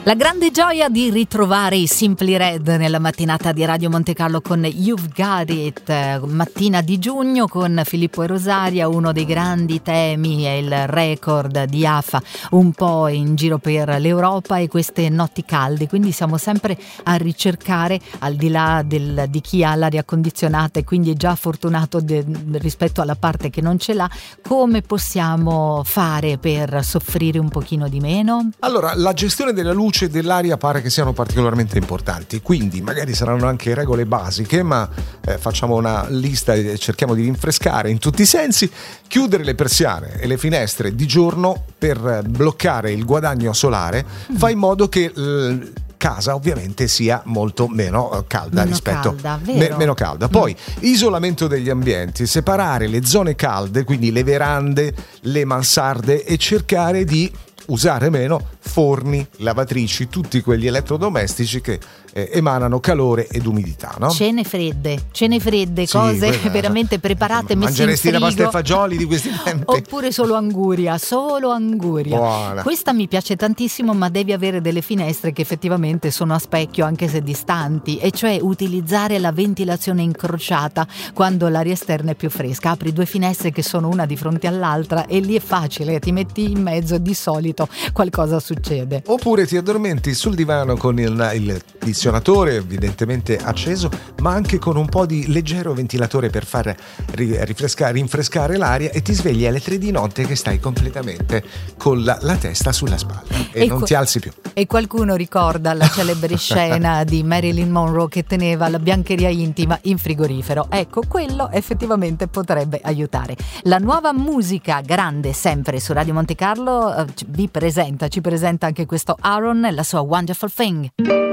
La grande gioia di ritrovare i Simply Red nella mattinata di Radio Monte Carlo con You've Got It, mattina di giugno con Filippo e Rosaria. Uno dei grandi temi è il record di AFA un po' in giro per l'Europa e queste notti calde, quindi siamo sempre a ricercare, al di là di chi ha l'aria condizionata e quindi è già fortunato rispetto alla parte che non ce l'ha, come possiamo fare per soffrire un pochino di meno? Allora, la gestione della luce e dell'aria pare che siano particolarmente importanti, quindi magari saranno anche regole basiche, ma facciamo una lista e cerchiamo di rinfrescare in tutti i sensi. Chiudere le persiane e le finestre di giorno per bloccare il guadagno solare fa in modo che casa ovviamente sia molto meno calda meno calda. Poi isolamento degli ambienti, separare le zone calde, quindi le verande, le mansarde, e cercare di usare meno forni, lavatrici, tutti quegli elettrodomestici che emanano calore ed umidità, no? Cene fredde, sì, cose veramente preparate, messe in frigo. Mangeresti la pasta e fagioli di questi tempi? Oppure solo anguria. Buona. Questa mi piace tantissimo, ma devi avere delle finestre che effettivamente sono a specchio anche se distanti, e cioè utilizzare la ventilazione incrociata quando l'aria esterna è più fresca. Apri due finestre che sono una di fronte all'altra e lì è facile, ti metti in mezzo e di solito qualcosa succede. Oppure ti addormenti sul divano con il condizionatore evidentemente acceso, ma anche con un po' di leggero ventilatore per far rinfrescare l'aria, e ti svegli alle 3 di notte che stai completamente con la testa sulla spalla e non ti alzi più. E qualcuno ricorda la celebre scena di Marilyn Monroe che teneva la biancheria intima in frigorifero. Ecco, quello effettivamente potrebbe aiutare. La nuova musica grande, sempre su Radio Monte Carlo, ci presenta anche questo Aaron e la sua Wonderful Thing.